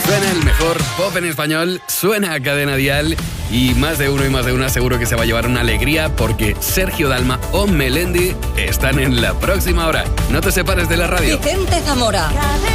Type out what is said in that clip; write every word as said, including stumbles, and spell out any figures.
Suena el mejor pop en español, suena a Cadena Dial y más de uno y más de una seguro que se va a llevar una alegría porque Sergio Dalma o Melendi están en la próxima hora. No te separes de la radio. Vicente Zamora.